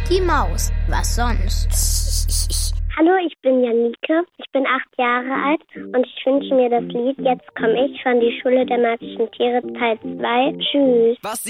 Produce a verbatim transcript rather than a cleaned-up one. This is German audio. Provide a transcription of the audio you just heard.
Micky Maus. Was sonst? Hallo, ich bin Janike, ich bin acht Jahre alt und ich wünsche mir das Lied Jetzt komm ich von Die Schule der magischen Tiere Teil zwei. Tschüss. Was